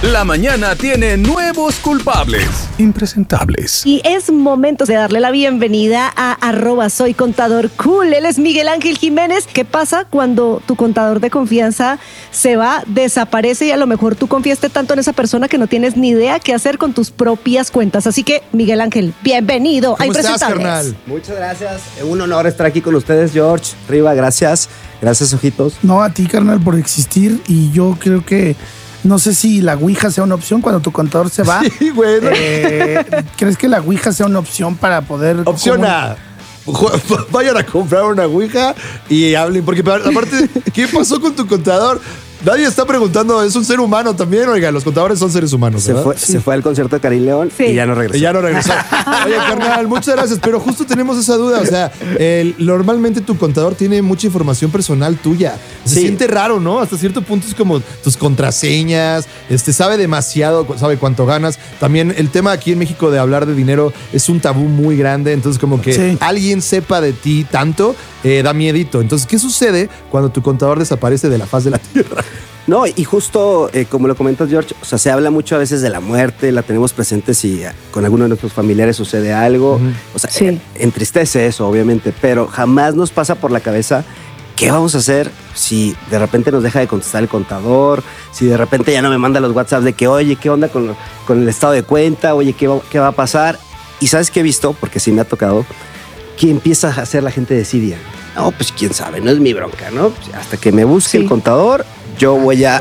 La mañana tiene nuevos culpables, impresentables. Y es momento de darle la bienvenida a @soycontadorcool. Él es Miguel Ángel Jiménez. ¿Qué pasa cuando tu contador de confianza se va, desaparece y a lo mejor tú confiaste tanto en esa persona que no tienes ni idea qué hacer con tus propias cuentas? Así que, Miguel Ángel, bienvenido a ¿Cómo estás, Impresentables. carnal? Muchas gracias. Un honor estar aquí con ustedes, George. Riva, gracias. Gracias, ojitos. No, a ti, carnal, por existir. Y yo creo que no sé si la Ouija sea una opción cuando tu contador se va. Sí, bueno. ¿Crees que la Ouija sea una opción para poder... Opción A. Vayan a comprar una Ouija y hablen. Porque aparte, ¿qué pasó con tu contador? Nadie está preguntando, es un ser humano también. Oiga, los contadores son seres humanos, ¿verdad? Se fue al concierto de Karim León Sí. y ya no regresó. Y ya no regresó. Oye, carnal, muchas gracias. Pero justo tenemos esa duda. O sea, normalmente tu contador tiene mucha información personal tuya. Se Sí. siente raro, ¿no? Hasta cierto punto es como tus contraseñas. Sabe demasiado, sabe cuánto ganas. También el tema aquí en México de hablar de dinero es un tabú muy grande. Entonces, como que Sí. alguien sepa de ti tanto, da miedito. Entonces, ¿qué sucede cuando tu contador desaparece de la faz de la tierra? No, y justo como lo comentas, George, o sea, se habla mucho a veces de la muerte, la tenemos presente si con alguno de nuestros familiares sucede algo. O sea, Sí. entristece eso, obviamente, pero jamás nos pasa por la cabeza qué vamos a hacer si de repente nos deja de contestar el contador, si de repente ya no me manda los WhatsApps de que, oye, ¿qué onda con el estado de cuenta? Oye, ¿qué va a pasar? Y ¿sabes qué he visto? Porque sí me ha tocado, que empieza a hacer la gente desidia. No, pues quién sabe, no es mi bronca, ¿no? Hasta que me busque Sí. el contador, yo voy a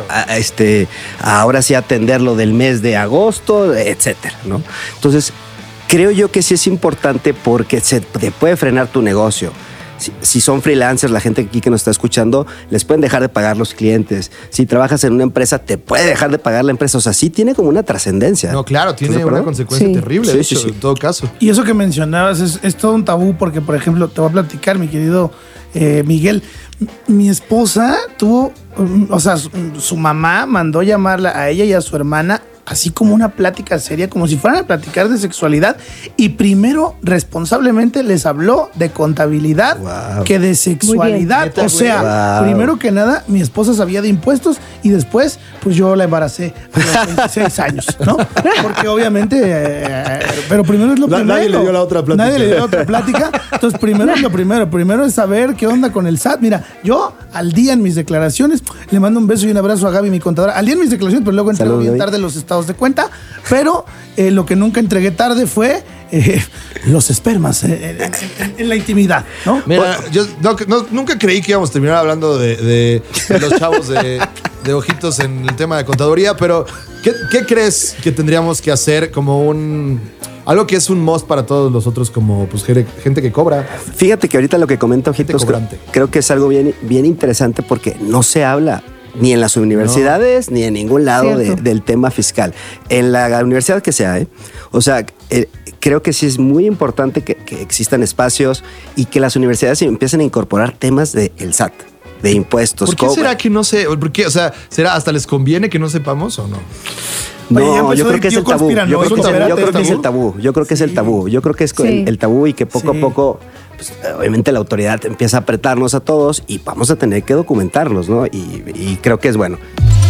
ahora sí atender lo del mes de agosto, etcétera, ¿no? Entonces, creo yo que sí es importante porque te puede frenar tu negocio. Si son freelancers, la gente aquí que nos está escuchando, les pueden dejar de pagar los clientes. Si trabajas en una empresa, te puede dejar de pagar la empresa. O sea, sí tiene como una trascendencia. No, claro, tiene ¿Estás de una acuerdo? consecuencia Sí. terrible, Sí, de sí, hecho, sí. en todo caso. Y eso que mencionabas es todo un tabú porque, por ejemplo, te voy a platicar, mi querido Miguel. Mi esposa tuvo, o sea, su mamá mandó llamarla a ella y a su hermana así como una plática seria, como si fueran a platicar de sexualidad, y primero responsablemente les habló de contabilidad Wow. que de sexualidad. Neta, O sea, güey. Wow. primero que nada, mi esposa sabía de impuestos y después, pues yo la embaracé a los 26 años, ¿no? Porque obviamente, pero primero es lo primero. Nadie le dio la otra plática. Nadie le dio la otra plática. Entonces, primero es lo primero. Primero es saber qué onda con el SAT. Mira, yo al día en mis declaraciones le mando un beso y un abrazo a Gaby, mi contadora. Al día en mis declaraciones, pero luego entrego Saludos, bien Gaby. tarde los estados de cuenta. Pero lo que nunca entregué tarde fue los espermas en la intimidad, ¿no? Mira, yo nunca creí que íbamos a terminar hablando de los chavos de ojitos en el tema de contaduría, pero ¿qué crees que tendríamos que hacer como algo que es un must para todos los otros como pues, gente que cobra? Fíjate que ahorita lo que comenta Ojitos, cobrante. creo que es algo bien, bien interesante porque no se habla ni en las universidades ni en ningún lado Cierto. del tema fiscal. En la universidad que sea, O sea, creo que sí es muy importante que existan espacios y que las universidades empiecen a incorporar temas del SAT, de impuestos. ¿Por qué será que no sé? ¿Por qué? O sea, ¿será hasta les conviene que no sepamos o no? Oye, ya No, empezó yo creo el que es tío el tabú. Yo conspiranoico, creo que espérate, es el tabú. Yo creo que es el tabú. Yo creo que es Sí. el tabú y que poco Sí. a poco, pues, obviamente la autoridad empieza a apretarnos a todos y vamos a tener que documentarlos, ¿no? Y creo que es bueno.